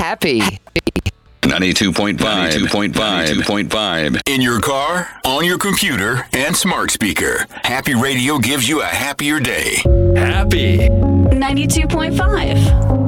happy. 92.5. In your car, on your computer, and smart speaker. Happy Radio gives you a happier day. Happy. 92.5.